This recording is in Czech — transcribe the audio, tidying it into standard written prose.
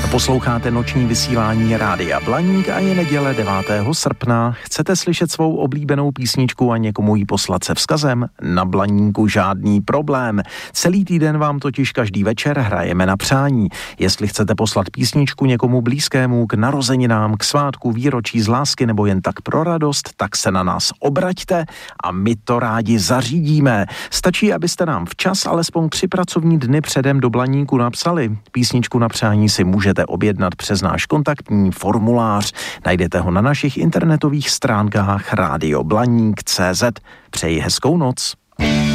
Posloucháte noční vysílání Rádia Blaník a je neděle 9. srpna. Chcete slyšet svou oblíbenou písničku a někomu ji poslat se vzkazem? Na Blaníku žádný problém. Celý týden vám totiž každý večer hrajeme na přání. Jestli chcete poslat písničku někomu blízkému k narozeninám, k svátku, výročí z lásky nebo jen tak pro radost, tak se na nás obraťte a my to rádi zařídíme. Stačí, abyste nám včas alespoň 3 pracovní dny předem do Blaníku napsali. Písničku na přání si můžete objednat přes náš kontaktní formulář. Najdete ho na našich internetových stránkách radioblaník.cz. Přeji hezkou noc.